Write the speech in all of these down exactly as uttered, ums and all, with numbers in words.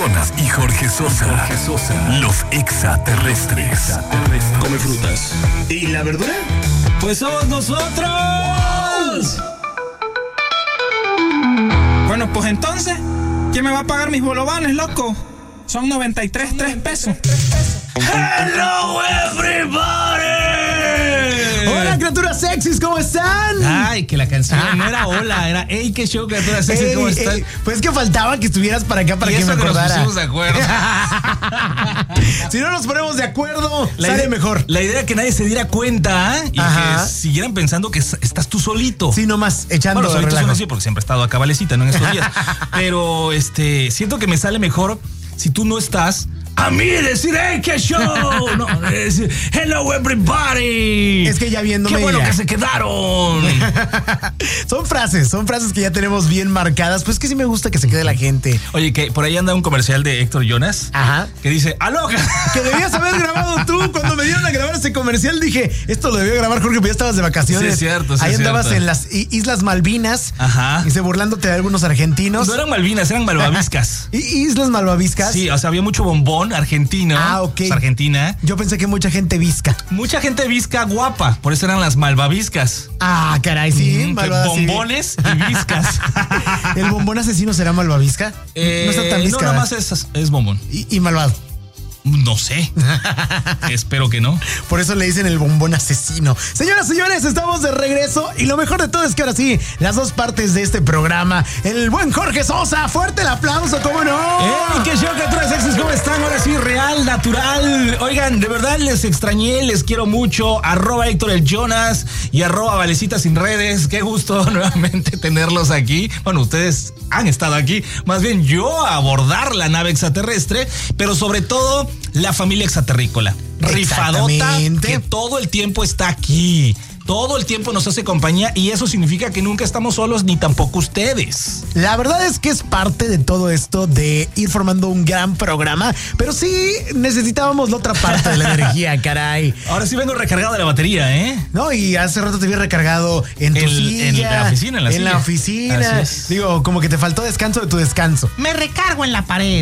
Jonas y Jorge Sosa. Jorge Sosa. Los extraterrestres. extraterrestres. Come frutas. ¿Y la verdura? Pues somos nosotros. Bueno, pues entonces, ¿quién me va a pagar mis bolovanes, loco? Son noventa y tres, tres pesos. ¡Hello, everybody! Hola, criaturas sexys, ¿cómo están? Ay, que la canción no era hola, era hey, qué show, criaturas sexys, Ey, ¿cómo están? ey, pues es que faltaba que estuvieras para acá para Y que eso me que nos acordara. pusimos de acuerdo. Si no nos ponemos de acuerdo, La sale idea, mejor. La idea era que nadie se diera cuenta y Ajá. que siguieran pensando que estás tú solito. Sí, nomás echando Bueno, solito relajo. suena así porque siempre he estado acá Valecita, ¿no? En estos días. Pero este, siento que me sale mejor si tú no estás. A mí decir, hey, qué show. No, decir, hello everybody. Es que ya viéndome Qué bueno ya. que se quedaron. Son frases, son frases que ya tenemos bien marcadas. Pues que sí me gusta que se quede la gente. Oye, que por ahí anda un comercial de Héctor Jonas. Ajá. Que dice, ¡aló! Que debías haber grabado tú. Cuando me dieron a grabar ese comercial dije, esto lo debió grabar Jorge, pero ya estabas de vacaciones. Sí, es cierto, sí, Ahí es andabas cierto. en las i- Islas Malvinas. Ajá. Y se burlándote de algunos argentinos. No eran Malvinas, eran malvaviscas. I- Islas Malvaviscas. Sí, o sea, había mucho bombón argentino. Ah, ok. Pues Argentina. Yo pensé que mucha gente visca. Mucha gente visca guapa, por eso eran las malvaviscas. Ah, caray, sí. Mm, malvada, sí. bombones y viscas. ¿El bombón asesino será malvavisca? Eh, no está tan visca. No, nada más es, es bombón. Y, y malvado. No sé. Espero que no. Por eso le dicen el bombón asesino. Señoras, señores, estamos de regreso. Y lo mejor de todo es que ahora sí, las dos partes de este programa. El buen Jorge Sosa. Fuerte el aplauso, ¿cómo no? ¡Ey, qué show, criaturas sexys! ¿Cómo están? Ahora sí, real, natural. Oigan, de verdad les extrañé, les quiero mucho. Arroba Héctor el Jonas y arroba Valecita sin redes. Qué gusto nuevamente tenerlos aquí. Bueno, ustedes han estado aquí. Más bien yo a abordar la nave extraterrestre, pero sobre todo la familia extraterrícola. Rifadota Exactamente. que todo el tiempo está aquí. Todo el tiempo nos hace compañía y eso significa que nunca estamos solos ni tampoco ustedes. La verdad es que es parte de todo esto de ir formando un gran programa, pero sí necesitábamos la otra parte de la energía, caray. Ahora sí vengo recargado de la batería, ¿eh? No, y hace rato te vi recargado en tu En- silla. en la oficina, en la silla. oficina. Así es. Digo, como que te faltó descanso de tu descanso. Me recargo en la pared.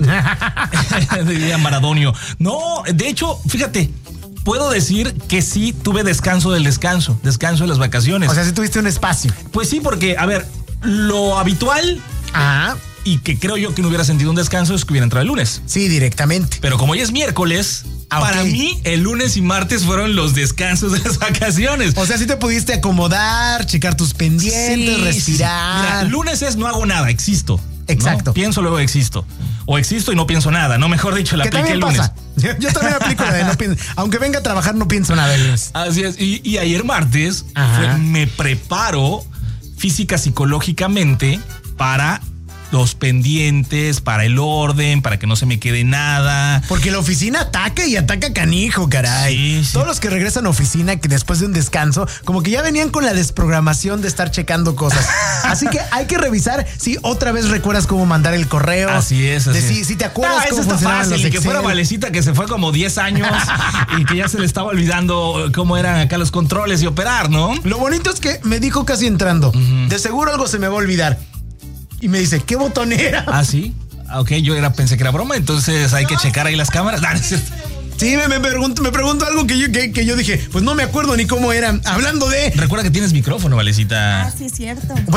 Diría Maradonio. No, de hecho, fíjate, puedo decir que sí tuve descanso del descanso, descanso de las vacaciones. O sea, si tuviste un espacio. Pues sí, porque, a ver, lo habitual Ah, y que creo yo que no hubiera sentido un descanso es que hubiera entrado el lunes. sí, directamente. Pero como hoy es miércoles, Ah, para ok. mí el lunes y martes fueron los descansos de las vacaciones. O sea, sí te pudiste acomodar, checar tus pendientes, Sí, respirar. sí. Mira, lunes es no hago nada, existo. Exacto. ¿no? Pienso, luego existo. O existo y no pienso nada, ¿no? Mejor dicho, la que apliqué el también lunes. pasa. Yo, yo también aplico la de no pienso. Aunque venga a trabajar, no pienso nada el lunes. Así es. Y, y ayer martes Ajá. fue- me preparo física psicológicamente para los pendientes, para el orden, para que no se me quede nada. Porque la oficina ataca y ataca canijo, caray. Sí, sí. Todos los que regresan a oficina que después de un descanso, como que ya venían con la desprogramación de estar checando cosas. Así que hay que revisar si otra vez recuerdas cómo mandar el correo. Así es, así de si, es. si te acuerdas Ah, eso cómo está funcionaban fácil, los y que Excel. fuera Valecita que se fue como diez años y que ya se le estaba olvidando cómo eran acá los controles y operar, ¿no? Lo bonito es que me dijo casi entrando, de seguro algo se me va a olvidar. Y me dice, ¿qué botón era? Ah, sí. Ah, ok, yo era, pensé que era broma, entonces hay que checar ahí las cámaras. Ah, no es cierto. Sí, me, me, pregunto, me pregunto algo que yo, que, que yo dije, pues no me acuerdo ni cómo era. Hablando de... Recuerda que tienes micrófono, Valecita. Ah, sí, es cierto.